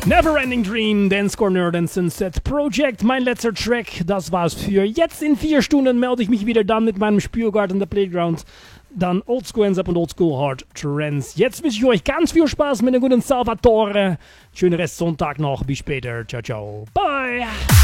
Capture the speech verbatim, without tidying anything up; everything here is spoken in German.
Neverending Dream, Dancecore Nerd and Sunset Project, mein letzter Track, das war's für jetzt. In vier Stunden melde ich mich wieder dann mit meinem Spürgarten The Playground. Dann Oldschool Hands Up und Oldschool Hard Trends. Jetzt wünsche ich euch ganz viel Spaß mit einem guten Salvatore. Schönen Rest Sonntag noch, bis später, ciao ciao, bye.